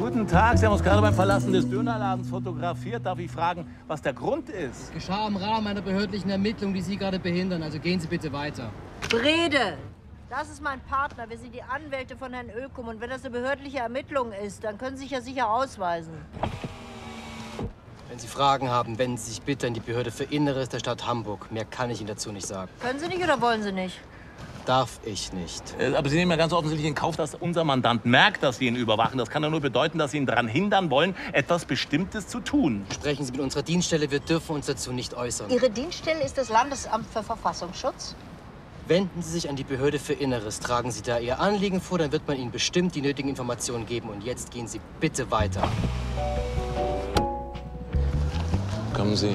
Guten Tag, Sie haben uns gerade beim Verlassen des Dönerladens fotografiert. Darf ich fragen, was der Grund ist? Das geschah im Rahmen einer behördlichen Ermittlung, die Sie gerade behindern. Also gehen Sie bitte weiter. Brede! Das ist mein Partner. Wir sind die Anwälte von Herrn Ökum. Und wenn das eine behördliche Ermittlung ist, dann können Sie sich ja sicher ausweisen. Wenn Sie Fragen haben, wenden Sie sich bitte an die Behörde für Inneres der Stadt Hamburg. Mehr kann ich Ihnen dazu nicht sagen. Können Sie nicht oder wollen Sie nicht? Darf ich nicht. Aber Sie nehmen ja ganz offensichtlich in Kauf, dass unser Mandant merkt, dass Sie ihn überwachen. Das kann ja nur bedeuten, dass Sie ihn daran hindern wollen, etwas Bestimmtes zu tun. Sprechen Sie mit unserer Dienststelle, wir dürfen uns dazu nicht äußern. Ihre Dienststelle ist das Landesamt für Verfassungsschutz? Wenden Sie sich an die Behörde für Inneres. Tragen Sie da Ihr Anliegen vor, dann wird man Ihnen bestimmt die nötigen Informationen geben. Und jetzt gehen Sie bitte weiter. Kommen Sie.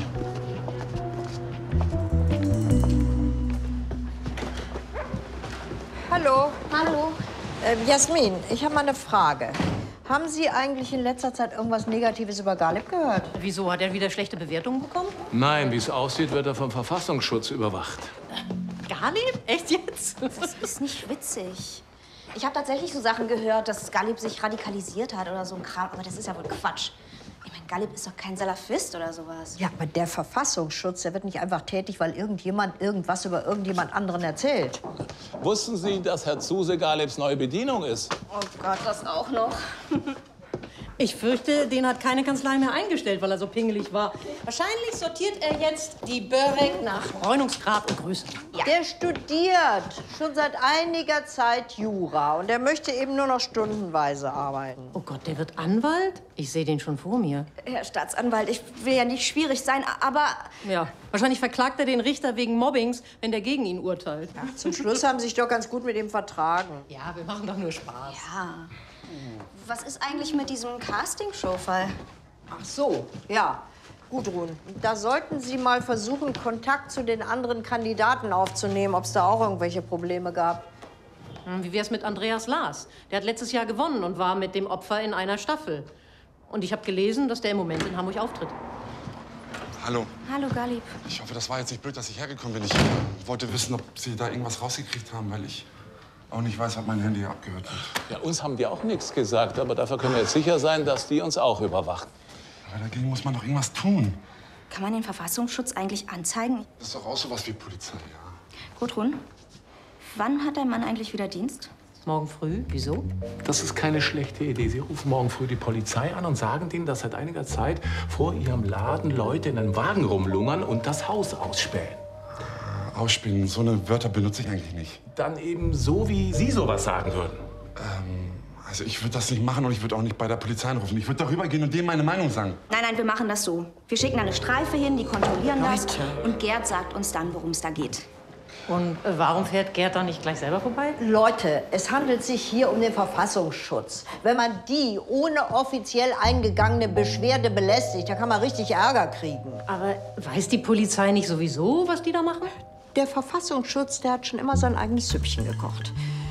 Hallo. Hallo. Jasmin, ich habe mal eine Frage. Haben Sie eigentlich in letzter Zeit irgendwas Negatives über Galib gehört? Wieso, hat er wieder schlechte Bewertungen bekommen? Nein, wie es aussieht, wird er vom Verfassungsschutz überwacht. Galib? Echt jetzt? Das ist nicht witzig. Ich habe tatsächlich so Sachen gehört, dass Galib sich radikalisiert hat oder so ein Kram. Aber das ist ja wohl Quatsch. Ich meine, Galib ist doch kein Salafist oder sowas. Ja, aber der Verfassungsschutz, der wird nicht einfach tätig, weil irgendjemand irgendwas über irgendjemand anderen erzählt. Wussten Sie, dass Herr Zuse Galibs neue Bedienung ist? Oh Gott, das auch noch. Ich fürchte, den hat keine Kanzlei mehr eingestellt, weil er so pingelig war. Wahrscheinlich sortiert er jetzt die Börek nach Bräunungsgrad und Größe. Ja. Der studiert schon seit einiger Zeit Jura und er möchte eben nur noch stundenweise arbeiten. Oh Gott, der wird Anwalt? Ich sehe den schon vor mir. Herr Staatsanwalt, ich will ja nicht schwierig sein, aber... Ja, wahrscheinlich verklagt er den Richter wegen Mobbings, wenn der gegen ihn urteilt. Ach, zum Schluss haben sie sich doch ganz gut mit ihm vertragen. Ja, wir machen doch nur Spaß. Ja. Was ist eigentlich mit diesem Casting-Show-Fall? Ach so, ja. Gudrun, da sollten Sie mal versuchen, Kontakt zu den anderen Kandidaten aufzunehmen, ob es da auch irgendwelche Probleme gab. Wie wär's mit Andreas Laas? Der hat letztes Jahr gewonnen und war mit dem Opfer in einer Staffel. Und ich habe gelesen, dass der im Moment in Hamburg auftritt. Hallo. Hallo, Galib. Ich hoffe, das war jetzt nicht blöd, dass ich hergekommen bin. Ich wollte wissen, ob Sie da irgendwas rausgekriegt haben, weil ich auch nicht weiß, ob mein Handy abgehört wird. Ja, uns haben die auch nichts gesagt, aber dafür können wir jetzt sicher sein, dass die uns auch überwachen. Aber dagegen muss man doch irgendwas tun. Kann man den Verfassungsschutz eigentlich anzeigen? Das ist doch auch sowas wie Polizei, ja. Gudrun, wann hat der Mann eigentlich wieder Dienst? Morgen früh? Wieso? Das ist keine schlechte Idee. Sie rufen morgen früh die Polizei an und sagen denen, dass seit einiger Zeit vor ihrem Laden Leute in einem Wagen rumlungern und das Haus ausspähen. Ausspielen, so eine Wörter benutze ich eigentlich nicht. Dann eben so, wie Sie sowas sagen würden. Also ich würde das nicht machen und ich würde auch nicht bei der Polizei anrufen. Ich würde darüber gehen und denen meine Meinung sagen. Nein, nein, wir machen das so. Wir schicken eine Streife hin, die kontrollieren das. Leute. Und Gerd sagt uns dann, worum es da geht. Und warum fährt Gerd da nicht gleich selber vorbei? Leute, es handelt sich hier um den Verfassungsschutz. Wenn man die ohne offiziell eingegangene Beschwerde belästigt, dann kann man richtig Ärger kriegen. Aber weiß die Polizei nicht sowieso, was die da machen? Der Verfassungsschutz, der hat schon immer sein eigenes Süppchen gekocht.